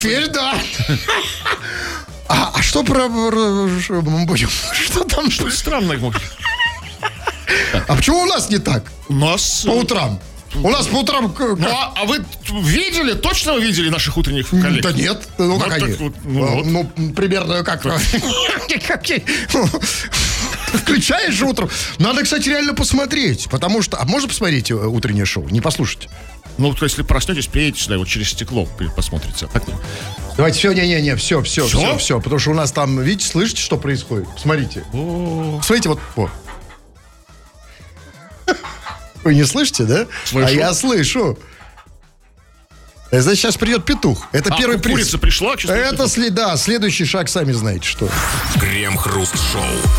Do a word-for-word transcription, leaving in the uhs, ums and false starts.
Теперь да. А, а что про... будем? Что там? Что странно. А почему у нас не так? У нас... По утрам. У нас по утрам... Ну, а, а вы видели, точно вы видели наших утренних коллег? Да нет. Ну, как ну, они? Вот, ну, ну, вот. примерно как... Включаешь же утром. Надо, кстати, реально посмотреть. Потому что... А можно посмотреть утреннее шоу? Не послушать? Ну, если проснетесь, приедете сюда, вот через стекло посмотрите. Так, ну. Давайте, все, не-не-не, все, все, Всё? все, все. Потому что у нас там, видите, слышите, что происходит? Смотрите. О. Смотрите, вот, вот. Вы не слышите, да? Слышу. А я слышу. Это значит, сейчас придет петух. Это А, первый приз. курица пришла? Честно, Это, сли- да, следующий шаг, сами знаете, что. Крем-хруст-шоу.